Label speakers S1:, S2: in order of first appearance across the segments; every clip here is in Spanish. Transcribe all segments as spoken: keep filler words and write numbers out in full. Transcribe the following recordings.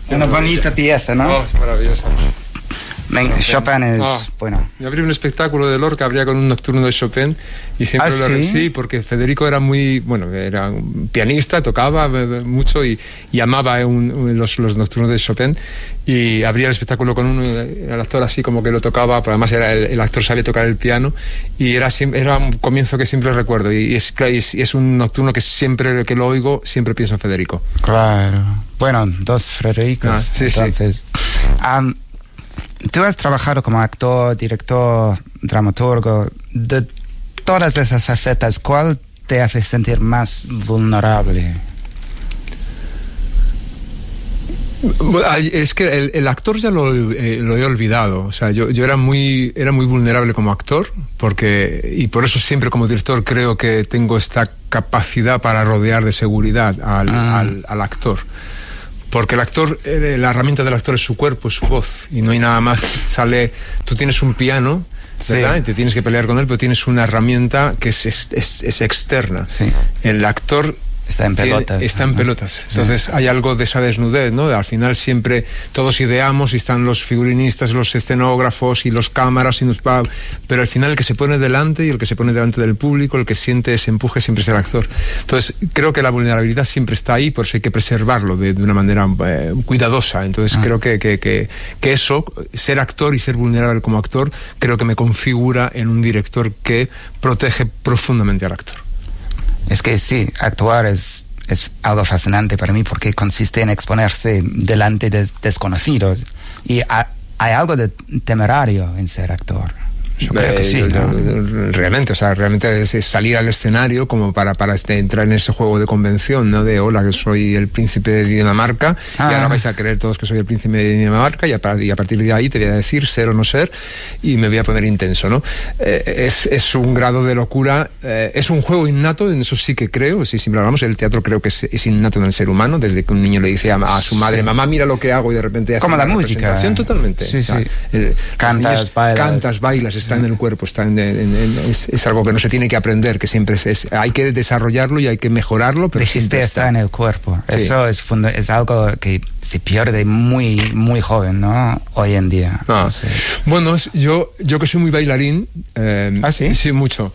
S1: Una bonita pieza, ¿no?
S2: Oh, es maravillosa.
S1: Venga, Chopin es
S2: ah,
S1: bueno.
S2: Yo abrí un espectáculo de Lorca, abría con un nocturno de Chopin y siempre
S1: ¿Ah,
S2: lo
S1: sí?
S2: sí, porque Federico era muy, bueno, era un pianista, tocaba mucho y, y amaba un, un, los, los nocturnos de Chopin, y abría el espectáculo con uno, el actor así como que lo tocaba, pero además era el, el actor sabía tocar el piano y era era un comienzo que siempre recuerdo, y es, y es un nocturno que siempre que lo oigo siempre pienso en Federico.
S1: Claro. Bueno, dos Federicos.
S2: Ah, sí,
S1: entonces.
S2: sí.
S1: Um, Tú has trabajado como actor, director, dramaturgo. De todas esas facetas, ¿cuál te hace sentir más vulnerable?
S2: Es que el, el actor ya lo, eh, lo he olvidado. O sea, yo, yo era muy era muy vulnerable como actor, porque y por eso siempre como director creo que tengo esta capacidad para rodear de seguridad al, ah. al, al actor. Porque el actor, eh, la herramienta del actor es su cuerpo, es su voz, y no hay nada más. Sale, tú tienes un piano, ¿verdad? Sí. Y te tienes que pelear con él, pero tienes una herramienta que es, es, es, es externa.
S1: Sí.
S2: El actor
S1: está en pelotas.
S2: Tiene, está en pelotas. Entonces sí. Hay algo de esa desnudez, ¿no? Al final siempre todos ideamos y están los figurinistas, los escenógrafos y los cámaras, y nos, pero al final el que se pone delante y el que se pone delante del público, el que siente ese empuje siempre es el actor. Entonces creo que la vulnerabilidad siempre está ahí, por eso hay que preservarlo de, de una manera eh, cuidadosa. Entonces ah. creo que, que, que, que eso, ser actor y ser vulnerable como actor, creo que me configura en un director que protege profundamente al actor.
S1: Es que sí, actuar es, es algo fascinante para mí porque consiste en exponerse delante de desconocidos. Y ha, hay algo de temerario en ser actor. Yo creo que sí, ¿no?
S2: Realmente, o sea, realmente es, es salir al escenario como para, para este, entrar en ese juego de convención, ¿no? De hola, que soy el príncipe de Dinamarca, ah. y ahora vais a creer todos que soy el príncipe de Dinamarca, y a, y a partir de ahí te voy a decir ser o no ser, y me voy a poner intenso, ¿no? Eh, es, es un grado de locura, eh, es un juego innato, en eso sí que creo, sí, siempre hablamos, el teatro creo que es, es innato en el ser humano, desde que un niño le dice a, a su madre, sí. mamá, mira lo que hago, y de repente hace
S1: como
S2: una
S1: la música.
S2: Totalmente.
S1: Sí,
S2: o sea,
S1: sí.
S2: El,
S1: cantas,
S2: niños,
S1: bailas.
S2: Cantas, bailas, está en el cuerpo, está en, en, en, es, es algo que no se tiene que aprender, que siempre es, es hay que desarrollarlo y hay que mejorarlo, pero
S1: dijiste está. está en el cuerpo. Sí. Eso es, funda- es algo que se pierde muy muy joven, ¿no? Hoy en día.
S2: Ah.
S1: No sé.
S2: Bueno, yo yo que soy muy bailarín, eh,
S1: ¿ah, sí?
S2: Sí, mucho.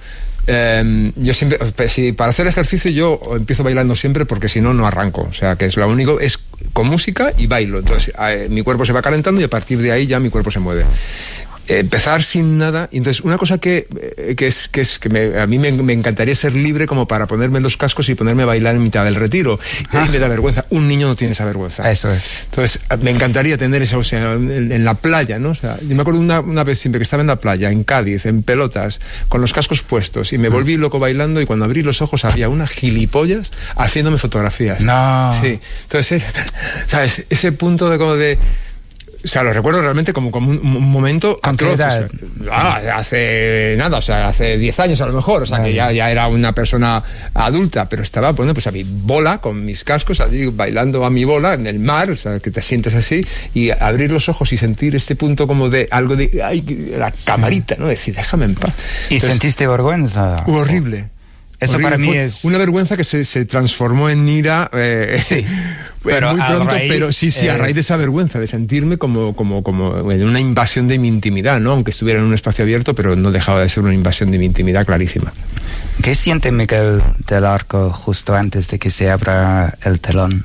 S2: Eh, yo siempre, si para hacer ejercicio yo empiezo bailando siempre, porque si no no arranco, o sea que es lo único, es con música y bailo, entonces eh, mi cuerpo se va calentando y a partir de ahí ya mi cuerpo se mueve. Eh, empezar sin nada, y entonces una cosa que, eh, que es que es que me, a mí me, me encantaría ser libre como para ponerme los cascos y ponerme a bailar en mitad del retiro. Ah. Y me da vergüenza. Un niño no tiene esa vergüenza.
S1: Eso es.
S2: Entonces me encantaría tener eso, o sea, en, en la playa, ¿no? O sea, yo me acuerdo una, una vez siempre que estaba en la playa, en Cádiz, en pelotas, con los cascos puestos, y me volví loco bailando, y cuando abrí los ojos había unas gilipollas haciéndome fotografías.
S1: No.
S2: Sí. Entonces, ¿sabes? Ese punto de como de o sea, lo recuerdo realmente como, como un, un momento atroz. O sea, ah, hace nada, o sea, hace diez años a lo mejor, o sea, vale. que ya, ya era una persona adulta, pero estaba poniendo pues a mi bola, con mis cascos, allí bailando a mi bola en el mar, o sea, que te sientes así, y abrir los ojos y sentir este punto como de algo de, ay, la camarita, ¿no? Decir, déjame en paz.
S1: ¿Y Entonces, sentiste vergüenza?
S2: Horrible.
S1: Eso
S2: horrible.
S1: Para mí
S2: Fue
S1: es...
S2: una vergüenza que se, se transformó en ira eh,
S1: sí, pero
S2: muy pronto,
S1: raíz,
S2: pero sí, sí, a raíz de esa vergüenza, de sentirme como, como, como en una invasión de mi intimidad, ¿no? Aunque estuviera en un espacio abierto, pero no dejaba de ser una invasión de mi intimidad clarísima.
S1: ¿Qué siente Miguel del Arco justo antes de que se abra el telón?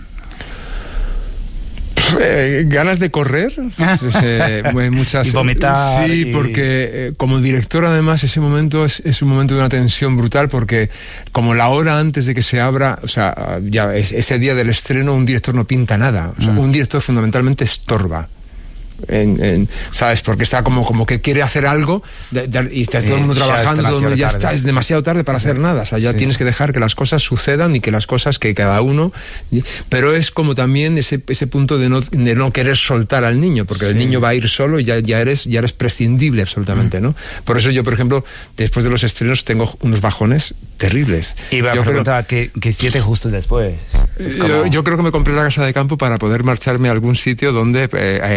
S2: Eh, ganas de correr, eh, muchas,
S1: y vomitar.
S2: Sí,
S1: y...
S2: porque eh, como director además ese momento es, es un momento de una tensión brutal, porque como la hora antes de que se abra, o sea, ya es, ese día del estreno un director no pinta nada, o sea, mm. un director fundamentalmente estorba. En, en, ¿sabes? Porque está como, como que quiere hacer algo de, de, y está todo el mundo sí, trabajando, todo el mundo ya está, es demasiado tarde para hacer nada, o sea, ya sí. tienes que dejar que las cosas sucedan y que las cosas que cada uno, pero es como también ese, ese punto de no, de no querer soltar al niño, porque sí. el niño va a ir solo y ya, ya eres, ya eres prescindible absolutamente, ¿no? Por eso yo, por ejemplo, después de los estrenos tengo unos bajones terribles.
S1: Iba a
S2: yo
S1: preguntar, ¿qué, ¿qué siete justo después?
S2: Como... Yo, yo creo que me compré la casa de campo para poder marcharme a algún sitio donde eh, eh, coger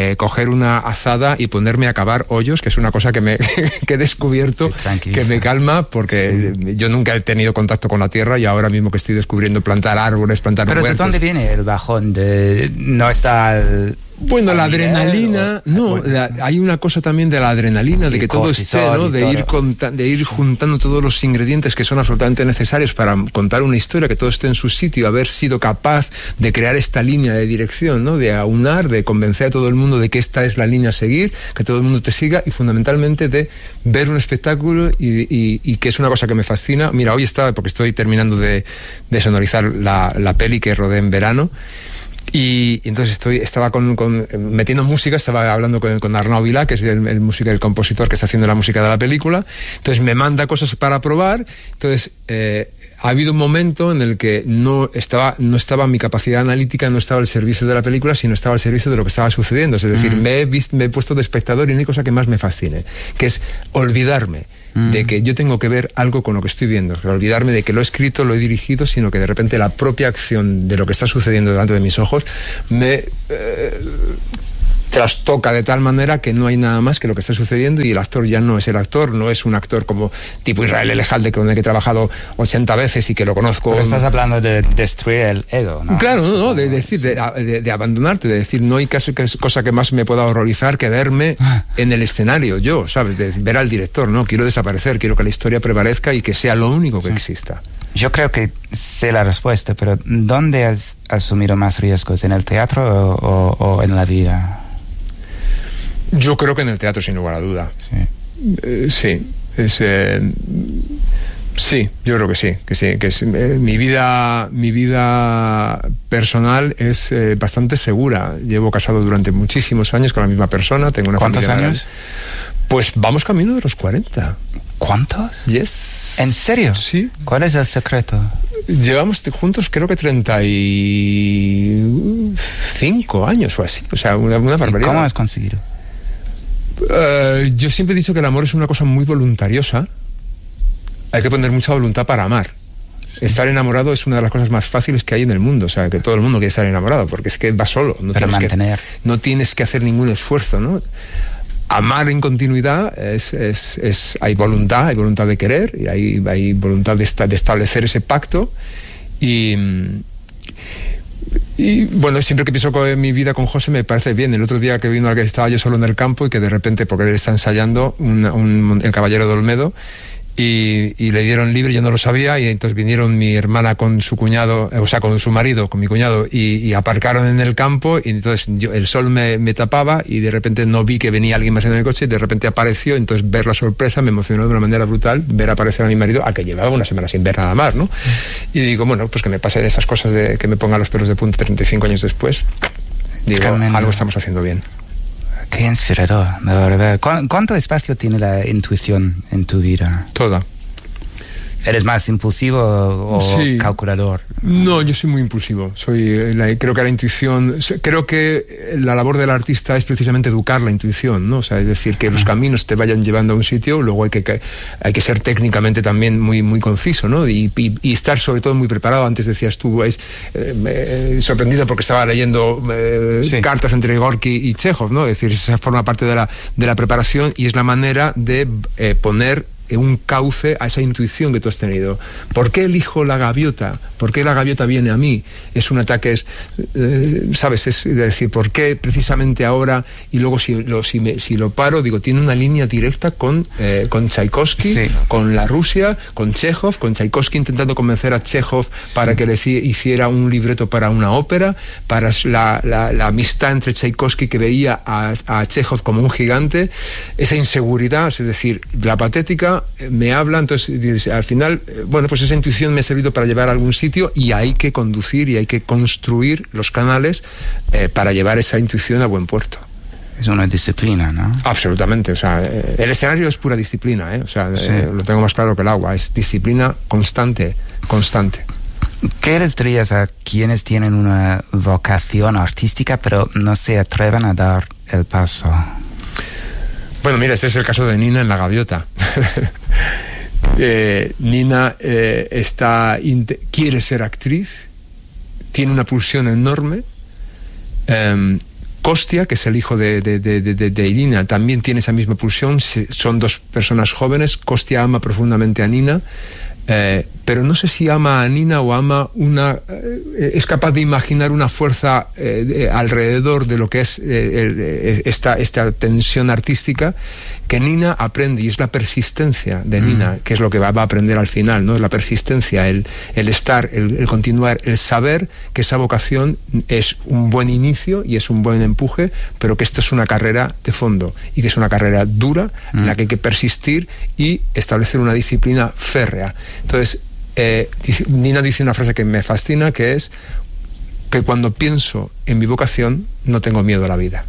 S2: una azada y ponerme a cavar hoyos, que es una cosa que me que he descubierto, que me calma, porque sí. yo nunca he tenido contacto con la tierra y ahora mismo que estoy descubriendo plantar árboles, plantar
S1: Pero
S2: huertos.
S1: ¿de dónde viene el bajón de no estar?
S2: Bueno, la adrenalina, o, no, la, hay una cosa también de la adrenalina, de que todo esté, ¿no? De ir, conta, de ir juntando todos los ingredientes que son absolutamente necesarios para contar una historia, que todo esté en su sitio, haber sido capaz de crear esta línea de dirección, ¿no? De aunar, de convencer a todo el mundo de que esta es la línea a seguir, que todo el mundo te siga, y fundamentalmente de ver un espectáculo y, y, y que es una cosa que me fascina. Mira, hoy estaba, porque estoy terminando de, de sonorizar la, la peli que rodé en verano, y, y entonces estoy estaba con, con metiendo música, estaba hablando con, con Arnau Vilá, que es el, el músico, el compositor que está haciendo la música de la película. Entonces me manda cosas para probar. Entonces eh, ha habido un momento en el que no estaba no estaba mi capacidad analítica, no estaba al servicio de la película, sino estaba al servicio de lo que estaba sucediendo. Es decir, mm. me, he visto, me he puesto de espectador, y no hay cosa que más me fascine, que es olvidarme Mm. de que yo tengo que ver algo con lo que estoy viendo, olvidarme de que lo he escrito, lo he dirigido, sino que de repente la propia acción de lo que está sucediendo delante de mis ojos me eh, trastoca de tal manera que no hay nada más que lo que está sucediendo, y el actor ya no es el actor, no es un actor como tipo Israel Elejalde, con el que he trabajado ochenta veces y que lo conozco.
S1: Pero estás hablando de destruir el ego, ¿no?
S2: Claro, no, no, de decir, de, de, de abandonarte, de decir, no hay caso, que es cosa que más me pueda horrorizar que verme en el escenario, yo, ¿sabes? De ver al director, ¿no? Quiero desaparecer, quiero que la historia prevalezca y que sea lo único que sí. exista.
S1: Yo creo que sé la respuesta, pero ¿dónde has asumido más riesgos? ¿En el teatro o, o, o en la vida?
S2: Yo creo que en el teatro, sin lugar a duda. Sí, eh, sí, es, eh, sí, yo creo que sí, que sí, que es, eh, mi vida, mi vida personal es eh, bastante segura. Llevo casado durante muchísimos años con la misma persona, tengo una
S1: ¿Cuántos
S2: familia.
S1: años?
S2: Pues vamos camino de los cuarenta.
S1: ¿Cuántos?
S2: Yes.
S1: ¿En serio?
S2: Sí.
S1: ¿Cuál es el secreto?
S2: Llevamos juntos creo que treinta y cinco años o así, o sea, una, una barbaridad.
S1: ¿Y cómo has conseguido?
S2: Uh, yo siempre he dicho que el amor es una cosa muy voluntariosa. Hay que poner mucha voluntad para amar. Sí. Estar enamorado es una de las cosas más fáciles que hay en el mundo. O sea, que todo el mundo quiere estar enamorado, porque es que va solo. No,
S1: Pero
S2: tienes,
S1: mantener.
S2: que, no tienes que hacer ningún esfuerzo, ¿no? Amar en continuidad es, es, es hay voluntad, hay voluntad de querer, y hay, hay voluntad de, esta, de establecer ese pacto. Y... Y bueno, siempre que pienso en mi vida con José me parece bien. El otro día que vino al que estaba yo solo en el campo y que de repente, porque él está ensayando un, un, El Caballero de Olmedo, y, y le dieron libre, yo no lo sabía, y entonces vinieron mi hermana con su cuñado, o sea, con su marido, con mi cuñado, y, y aparcaron en el campo, y entonces yo, el sol me, me tapaba, y de repente no vi que venía alguien más en el coche, y de repente apareció. Entonces ver la sorpresa me emocionó de una manera brutal, ver aparecer a mi marido, a que llevaba una semana sin ver nada más, ¿no? Y digo, bueno, pues que me pasen esas cosas de que me pongan los pelos de punta treinta y cinco años después. Digo, Tremendo. Algo estamos haciendo bien.
S1: Qué inspirador, de verdad. ¿Cuánto espacio tiene la intuición en tu vida?
S2: Toda.
S1: ¿Eres más impulsivo o sí. calculador?
S2: No, yo soy muy impulsivo. Soy, la, creo que la intuición, creo que la labor del artista es precisamente educar la intuición, ¿no? O sea, es decir, que los caminos te vayan llevando a un sitio. Luego hay que, que hay que ser técnicamente también muy muy conciso, ¿no? Y, y, y estar sobre todo muy preparado. Antes decías tú, es eh, me, sorprendido porque estaba leyendo eh, sí. cartas entre Gorky y Chekhov, ¿no? Es decir, esa forma parte de la de la preparación, y es la manera de eh, poner un cauce a esa intuición que tú has tenido. ¿Por qué elijo la gaviota? ¿Por qué la gaviota viene a mí? Es un ataque, es, eh, ¿sabes? Es decir, ¿por qué precisamente ahora? Y luego si lo, si me, si lo paro, digo, tiene una línea directa con, eh, con Tchaikovsky, sí. con la Rusia, con Chekhov, con Tchaikovsky intentando convencer a Chekhov para que le hiciera un libreto para una ópera, para la, la, la amistad entre Tchaikovsky, que veía a, a Chekhov como un gigante, esa inseguridad, es decir, la patética me habla. Entonces al final, bueno, pues esa intuición me ha servido para llevar a algún sitio, y hay que conducir y hay que construir los canales eh, para llevar esa intuición a buen puerto.
S1: Es una disciplina, ¿no?
S2: Absolutamente, o sea, eh, el escenario es pura disciplina, ¿eh? O sea, sí. eh, lo tengo más claro que el agua, es disciplina constante, constante.
S1: ¿Qué les dirías a quienes tienen una vocación artística pero no se atreven a dar el paso?
S2: Bueno, mira, este es el caso de Nina en La Gaviota. eh, Nina eh, está quiere ser actriz, tiene una pulsión enorme, eh, Kostia, que es el hijo de, de, de, de, de Nina, también tiene esa misma pulsión. Son dos personas jóvenes. Kostia ama profundamente a Nina, eh, pero no sé si ama a Nina o ama una... Eh, es capaz de imaginar una fuerza eh, de, alrededor de lo que es eh, el, esta, esta tensión artística que Nina aprende, y es la persistencia de Nina, mm. que es lo que va, va a aprender al final, ¿no? La persistencia, el, el estar, el, el continuar, el saber que esa vocación es un buen inicio y es un buen empuje, pero que esta es una carrera de fondo y que es una carrera dura mm. en la que hay que persistir y establecer una disciplina férrea. Entonces, eh, Nina dice una frase que me fascina, que es que cuando pienso en mi vocación no tengo miedo a la vida.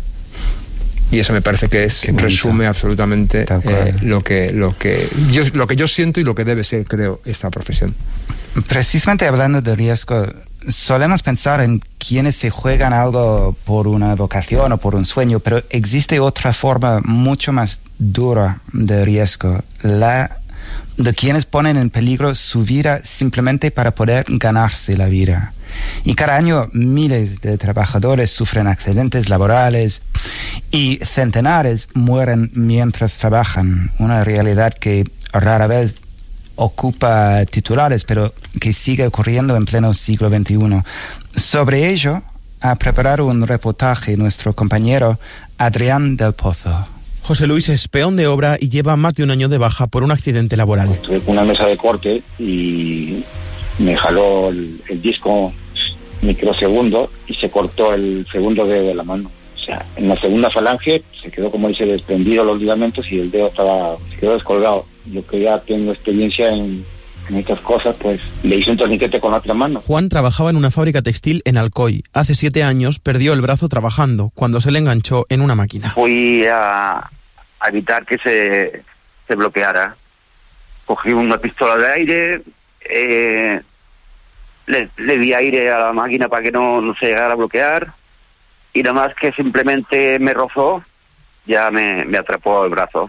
S2: Y eso me parece que es resume absolutamente eh, lo que lo que yo lo que yo siento y lo que debe ser, creo, esta profesión.
S1: Precisamente hablando de riesgo, solemos pensar en quienes se juegan algo por una vocación o por un sueño, pero existe otra forma mucho más dura de riesgo, la de quienes ponen en peligro su vida simplemente para poder ganarse la vida. Y cada año miles de trabajadores sufren accidentes laborales y centenares mueren mientras trabajan, una realidad que rara vez ocupa titulares, pero que sigue ocurriendo en pleno siglo veintiuno. Sobre ello ha preparado un reportaje nuestro compañero Adrián del Pozo.
S3: José Luis es peón de obra y lleva más de un año de baja por un accidente laboral.
S4: Estuve con una mesa de corte y me jaló el, el disco microsegundo y se cortó el segundo dedo de la mano. O sea, en la segunda falange se quedó, como dice, desprendido los ligamentos y el dedo estaba, se quedó descolgado. Yo que ya tengo experiencia en, en estas cosas, pues le hice un torniquete con la otra mano.
S3: Juan trabajaba en una fábrica textil en Alcoy. Hace siete años perdió el brazo trabajando cuando se le enganchó en una máquina.
S5: Fui a, a evitar que se, se bloqueara. Cogí una pistola de aire, eh, le, le di aire a la máquina para que no, no se llegara a bloquear, y nada más que simplemente me rozó, ya me, me atrapó el brazo.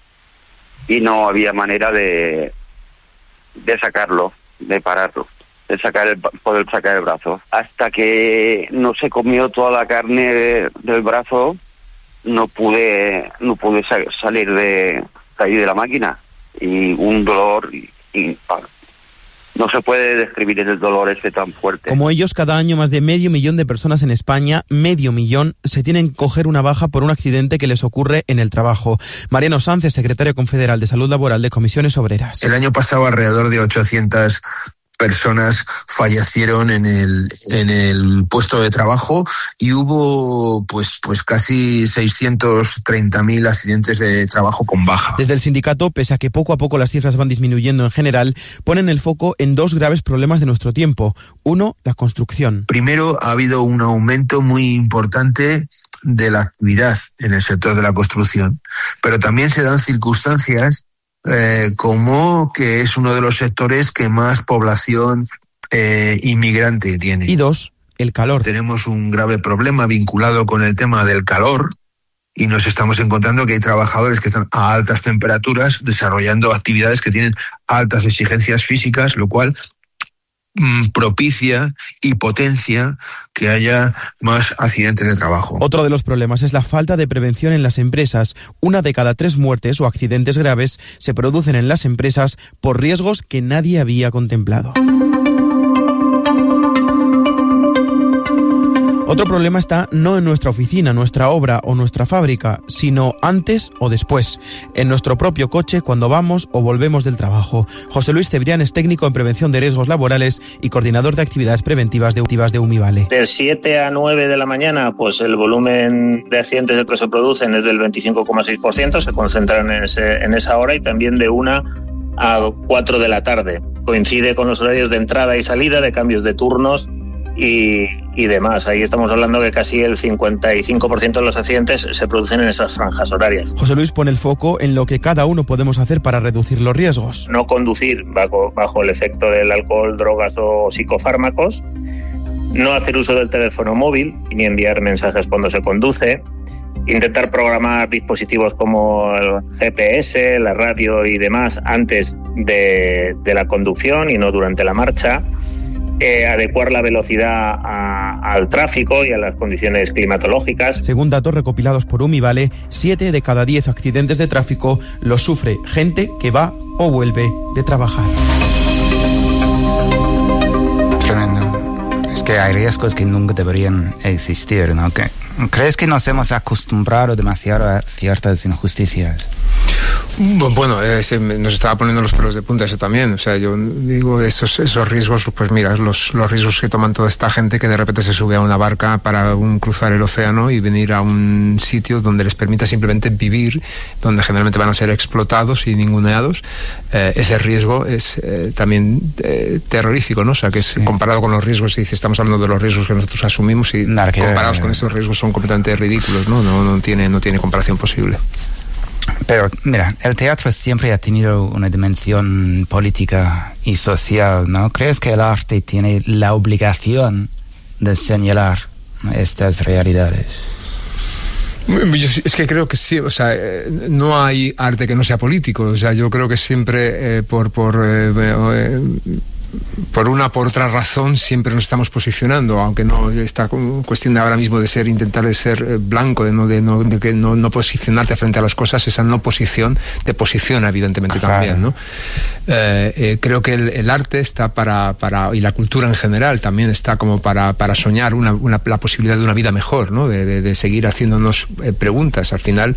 S5: Y no había manera de, de sacarlo, de pararlo, de sacar el, poder sacar el brazo. Hasta que no se comió toda la carne de, del brazo, no pude no pude sa- salir de, de ahí de la máquina. Y un dolor, y, y no se puede describir el dolor ese tan fuerte.
S3: Como ellos, cada año más de medio millón de personas en España, medio millón, se tienen que coger una baja por un accidente que les ocurre en el trabajo. Mariano Sánchez, secretario confederal de Salud Laboral de Comisiones Obreras.
S6: El año pasado alrededor de ochocientas personas fallecieron en el en el puesto de trabajo y hubo pues pues casi seiscientos treinta mil accidentes de trabajo con baja.
S3: Desde el sindicato, pese a que poco a poco las cifras van disminuyendo en general, ponen el foco en dos graves problemas de nuestro tiempo. Uno, la construcción.
S6: Primero, ha habido un aumento muy importante de la actividad en el sector de la construcción, pero también se dan circunstancias Eh, como que es uno de los sectores que más población eh, inmigrante tiene.
S3: Y dos, el calor.
S6: Tenemos un grave problema vinculado con el tema del calor y nos estamos encontrando que hay trabajadores que están a altas temperaturas desarrollando actividades que tienen altas exigencias físicas, lo cual propicia y potencia que haya más accidentes de trabajo.
S3: Otro de los problemas es la falta de prevención en las empresas. Una de cada tres muertes o accidentes graves se producen en las empresas por riesgos que nadie había contemplado. Otro problema está no en nuestra oficina, nuestra obra o nuestra fábrica, sino antes o después, en nuestro propio coche cuando vamos o volvemos del trabajo. José Luis Cebrián es técnico en prevención de riesgos laborales y coordinador de actividades preventivas de, de Umivale.
S7: De siete a nueve de la mañana, pues el volumen de accidentes que se producen es del veinticinco coma seis por ciento, se concentran en, ese, en esa hora, y también de una a cuatro de la tarde. Coincide con los horarios de entrada y salida, de cambios de turnos y, y demás. Ahí estamos hablando que casi el cincuenta y cinco por ciento de los accidentes se producen en esas franjas horarias.
S3: José Luis pone el foco en lo que cada uno podemos hacer para reducir los riesgos.
S7: No conducir bajo, bajo el efecto del alcohol, drogas o psicofármacos, no hacer uso del teléfono móvil ni enviar mensajes cuando se conduce, intentar programar dispositivos como el G P S, la radio y demás antes de, de la conducción y no durante la marcha, eh, adecuar la velocidad a, al tráfico y a las condiciones climatológicas.
S3: Según datos recopilados por Umivale, siete de cada diez accidentes de tráfico los sufre gente que va o vuelve de trabajar.
S1: Tremendo. Es que hay riesgos que nunca deberían existir, ¿no? ¿Crees que nos hemos acostumbrado demasiado a ciertas injusticias?
S2: Bueno, ese, nos estaba poniendo los pelos de punta eso también. O sea, yo digo, esos, esos riesgos, pues mira, los, los riesgos que toman toda esta gente que de repente se sube a una barca para un, cruzar el océano y venir a un sitio donde les permita simplemente vivir, donde generalmente van a ser explotados y ninguneados. Eh, ese riesgo es eh, también eh, terrorífico, ¿no? O sea, que es sí. comparado con los riesgos, dice, estamos hablando de los riesgos que nosotros asumimos y no, comparados con estos riesgos son completamente ridículos, ¿no? No, no tiene, no tiene comparación posible.
S1: Pero, mira, el teatro siempre ha tenido una dimensión política y social, ¿no? ¿Crees que el arte tiene la obligación de señalar estas realidades?
S2: Yo, es que creo que sí, o sea, no hay arte que no sea político, o sea, yo creo que siempre eh, por... por eh, eh, por una por otra razón siempre nos estamos posicionando, aunque no esta cuestión de ahora mismo de ser intentar de ser blanco, de no de no de que no, no posicionarte frente a las cosas, esa no posición te posiciona evidentemente Ajá. también, ¿no? Eh, eh, creo que el, el arte está para para y la cultura en general también está como para para soñar una, una la posibilidad de una vida mejor, ¿no? De, de, de seguir haciéndonos eh, preguntas. Al final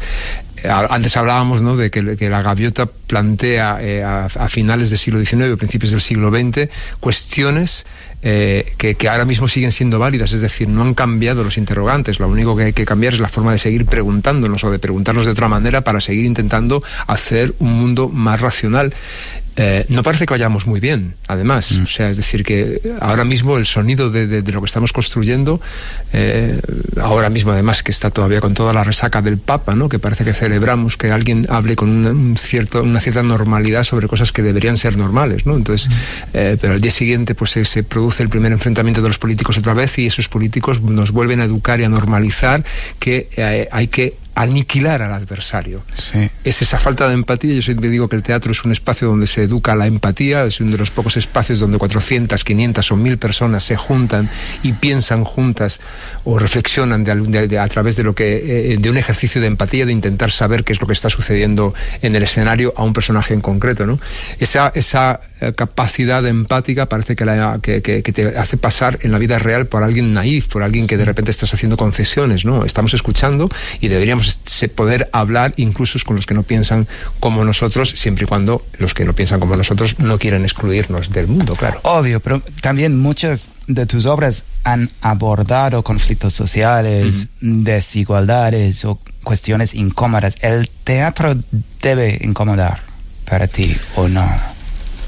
S2: antes hablábamos, ¿no?, de que, que la gaviota plantea eh, a, a finales del siglo diecinueve o principios del siglo veinte cuestiones eh, que, que ahora mismo siguen siendo válidas, es decir, no han cambiado los interrogantes, lo único que hay que cambiar es la forma de seguir preguntándonos o de preguntarnos de otra manera para seguir intentando hacer un mundo más racional. Eh, no parece que vayamos muy bien, además. Mm. O sea, es decir, que ahora mismo el sonido de, de, de lo que estamos construyendo, eh, ahora mismo además que está todavía con toda la resaca del Papa, ¿no?, que parece que celebramos que alguien hable con una, un cierto, una cierta normalidad sobre cosas que deberían ser normales, ¿no? Entonces, mm. eh, pero al día siguiente pues se, se produce el primer enfrentamiento de los políticos otra vez y esos políticos nos vuelven a educar y a normalizar que eh, hay que aniquilar al adversario.
S1: Sí.
S2: Es esa falta de empatía. Yo siempre digo que el teatro es un espacio donde se educa la empatía, es uno de los pocos espacios donde cuatrocientas, quinientas o mil personas se juntan y piensan juntas o reflexionan de, de, de, a través de lo que eh, de un ejercicio de empatía, de intentar saber qué es lo que está sucediendo en el escenario a un personaje en concreto, ¿no? Esa, esa eh, capacidad empática parece que, la, que, que, que te hace pasar en la vida real por alguien naif, por alguien que de repente estás haciendo concesiones, ¿no? Estamos escuchando y deberíamos poder hablar incluso con los que no piensan como nosotros, siempre y cuando los que no piensan como nosotros no quieren excluirnos del mundo, claro.
S1: Obvio, pero también muchas de tus obras han abordado conflictos sociales, uh-huh. desigualdades o cuestiones incómodas. ¿El teatro debe incomodar para ti o no?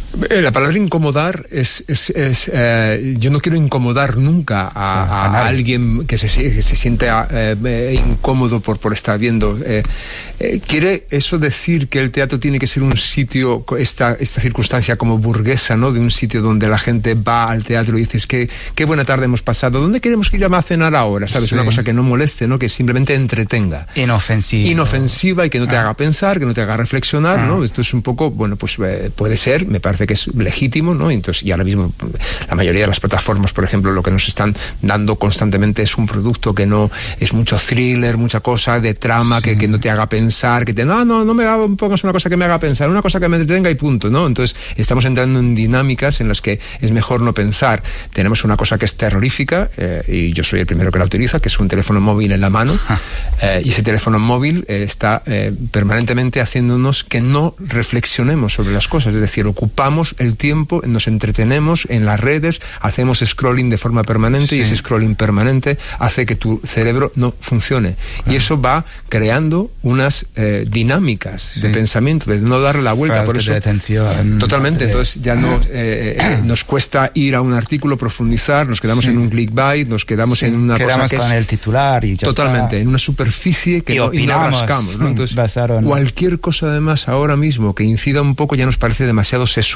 S2: La palabra incomodar es, es, es eh, yo no quiero incomodar nunca a, a, a alguien que se, que se siente eh, incómodo por, por estar viendo. Eh, eh, ¿Quiere eso decir que el teatro tiene que ser un sitio, esta, esta circunstancia como burguesa, ¿no?, de un sitio donde la gente va al teatro y dices que qué buena tarde hemos pasado, ¿dónde queremos ir a cenar ahora? ¿Sabes? Sí. Una cosa que no moleste, ¿no?, que simplemente entretenga.
S1: Inofensiva.
S2: Inofensiva y que no te ah. haga pensar, que no te haga reflexionar, ah. ¿no? Esto es un poco, bueno, pues eh, puede ser, me parece que es legítimo, ¿no? Entonces, y ahora mismo la mayoría de las plataformas, por ejemplo, lo que nos están dando constantemente es un producto que no es mucho thriller, mucha cosa de trama, sí. que, que no te haga pensar, que te no, no, no me haga, pongas una cosa que me haga pensar, una cosa que me entretenga y punto, ¿no? Entonces, estamos entrando en dinámicas en las que es mejor no pensar. Tenemos una cosa que es terrorífica, eh, y yo soy el primero que la utiliza, que es un teléfono móvil en la mano, eh, y ese teléfono móvil eh, está eh, permanentemente haciéndonos que no reflexionemos sobre las cosas, es decir, ocupamos el tiempo, nos entretenemos en las redes, hacemos scrolling de forma permanente, sí. y ese scrolling permanente hace que tu cerebro no funcione. Claro. Y eso va creando unas eh, dinámicas sí. de pensamiento, de no darle la vuelta.
S1: Falta
S2: por eso,
S1: de atención.
S2: Totalmente. Entonces ya no eh, eh, nos cuesta ir a un artículo, profundizar, nos quedamos sí. en un clickbait, nos quedamos sí. en una
S1: quedamos
S2: cosa que
S1: con
S2: es
S1: el titular y ya
S2: totalmente
S1: está.
S2: En una superficie que
S1: y,
S2: no, y no rascamos, ¿no? Entonces
S1: basaron...
S2: cualquier cosa además ahora mismo que incida un poco ya nos parece demasiado sesudo.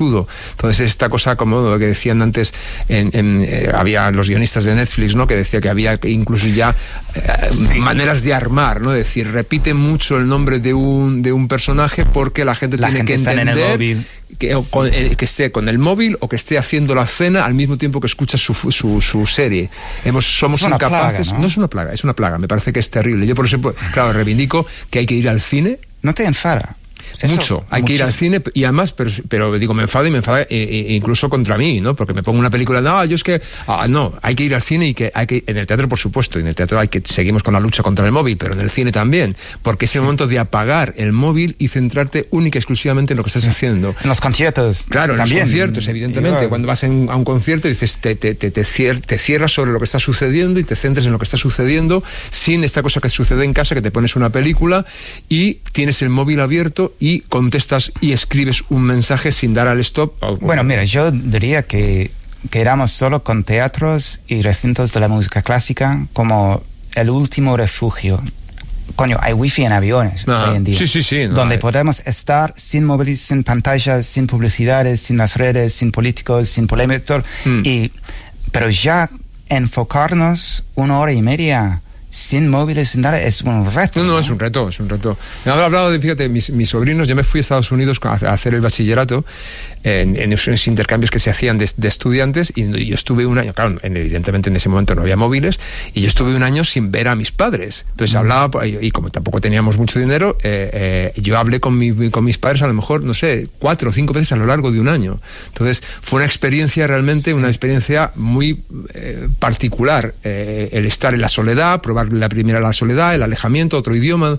S2: sesudo. Entonces esta cosa, como lo que decían antes, en, en, eh, había los guionistas de Netflix, ¿no?, que decía que había incluso ya eh, sí. maneras de armar, ¿no? Es decir, repite mucho el nombre de un, de un personaje porque la gente
S1: la
S2: tiene
S1: gente
S2: que entender
S1: en el móvil.
S2: Que, sí. con, eh, que esté con el móvil o que esté haciendo la cena al mismo tiempo que escucha su, su, su serie. Hemos, somos
S1: es una
S2: incapaces.
S1: plaga, ¿no?
S2: No es una plaga, es una plaga. Me parece que es terrible. Yo, por ejemplo, claro, reivindico que hay que ir al cine.
S1: No te enfada. Eso,
S2: mucho, hay
S1: muchísimo.
S2: que ir al cine y además, pero, pero digo, me enfado y me enfada e, e, incluso contra mí, ¿no? Porque me pongo una película, no, yo es que, ah, no, hay que ir al cine y que hay que, en el teatro por supuesto, y en el teatro hay que, seguimos con la lucha contra el móvil, pero en el cine también, porque es el sí. momento de apagar el móvil y centrarte única y exclusivamente en lo que estás sí. haciendo.
S1: En los conciertos.
S2: Claro,
S1: también.
S2: En los conciertos, evidentemente, igual. Cuando vas en, a un concierto dices, te, te, te, te, cier, te cierras sobre lo que está sucediendo y te centras en lo que está sucediendo, sin esta cosa que sucede en casa, que te pones una película y tienes el móvil abierto y contestas y escribes un mensaje sin dar al stop.
S1: Bueno, mira, yo diría que quedamos solo con teatros y recintos de la música clásica como el último refugio. Coño, hay wifi en aviones
S2: ah,
S1: hoy en día.
S2: Sí, sí, sí. No,
S1: donde
S2: hay...
S1: podemos estar sin móviles, sin pantallas, sin publicidades, sin las redes, sin políticos, sin polémicos. Mm. Y, pero ya enfocarnos una hora y media sin móviles, sin nada, es un reto.
S2: No, no,
S1: ¿no?
S2: es un reto, es un reto. Me han hablado de, fíjate, mis, mis sobrinos, yo me fui a Estados Unidos a, a hacer el bachillerato en, en esos intercambios que se hacían de, de estudiantes y yo estuve un año, claro, en, evidentemente en ese momento no había móviles y yo estuve un año sin ver a mis padres. Entonces mm. hablaba, y, y como tampoco teníamos mucho dinero, eh, eh, yo hablé con, mi, con mis padres a lo mejor, no sé, cuatro o cinco veces a lo largo de un año. Entonces fue una experiencia realmente, sí. una experiencia muy eh, particular, eh, el estar en la soledad, probar la primera la soledad, el alejamiento, otro idioma.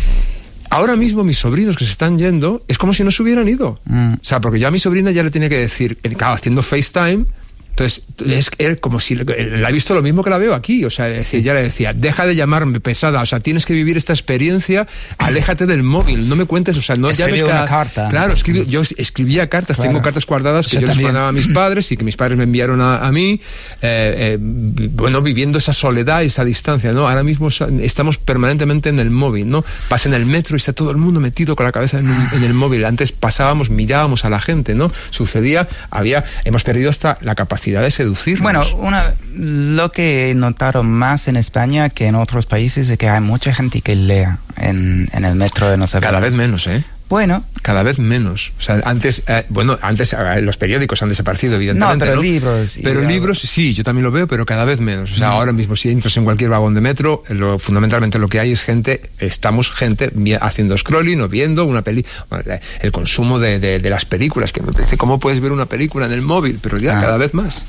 S2: Ahora mismo mis sobrinos que se están yendo es como si no se hubieran ido. Mm. O sea, porque yo a mi sobrina ya le tenía que decir, claro, haciendo FaceTime, entonces es, es como si la ha visto lo mismo que la veo aquí. O sea, es decir, ya le decía, deja de llamarme pesada, o sea, tienes que vivir esta experiencia, aléjate del móvil, no me cuentes, o sea, no llames cada...
S1: una carta.
S2: Claro, escribí, yo escribía cartas, claro. Tengo cartas guardadas que yo, yo les mandaba a mis padres y que mis padres me enviaron a, a mí, eh, eh, bueno, viviendo esa soledad, esa distancia, ¿no? Ahora mismo estamos permanentemente en el móvil, ¿no? Pasa en el metro y está todo el mundo metido con la cabeza en, en el móvil. Antes pasábamos, mirábamos a la gente, ¿no? Sucedía, había, hemos perdido hasta la capacidad de seducirnos.
S1: Bueno, una, lo que he notado más en España que en otros países es que hay mucha gente que lea en, en el metro de no sé.
S2: Cada vez menos, ¿eh?
S1: Bueno.
S2: Cada vez menos. O sea, antes, eh, bueno, antes eh, los periódicos han desaparecido, evidentemente.
S1: No, pero
S2: ¿no?
S1: libros.
S2: Pero libros, sí, yo también lo veo, pero cada vez menos. O sea, mm. ahora mismo si entras en cualquier vagón de metro, lo, fundamentalmente lo que hay es gente, estamos gente haciendo scrolling o viendo una peli, el consumo de, de, de las películas, que me parece, ¿cómo puedes ver una película en el móvil? Pero ya ah. cada vez más.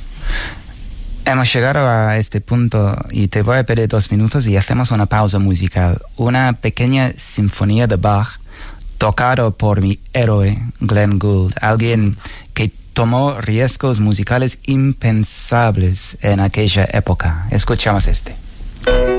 S1: Hemos llegado a este punto y te voy a pedir dos minutos y hacemos una pausa musical. Una pequeña sinfonía de Bach tocado por mi héroe Glenn Gould, alguien que tomó riesgos musicales impensables en aquella época. Escuchamos este.